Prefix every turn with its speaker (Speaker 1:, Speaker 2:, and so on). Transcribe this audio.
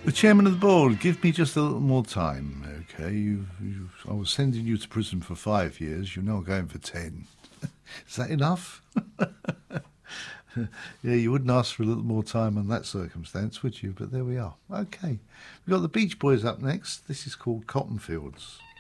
Speaker 1: The chairman of the board, give me just a little more time, okay? I was sending you to prison for 5 years. You're now going for 10. Is that enough? Yeah, you wouldn't ask for a little more time on that circumstance, would you? But there we are. Okay. We've got the Beach Boys up next. This is called Cotton Fields.